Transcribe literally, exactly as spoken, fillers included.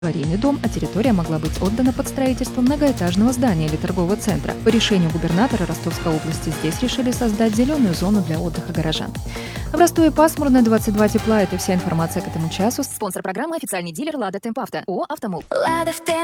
аварийный дом, а территория могла быть отдана под строительство многоэтажного здания или торгового центра. По решению губернатора Ростовской области здесь решили создать зеленую зону для отдыха горожан. В Ростове пасмурно, двадцать два тепла. Это вся информация к этому часу. Спонсор программы — официальный дилер «Лада Темпавто» ООО «Автомол».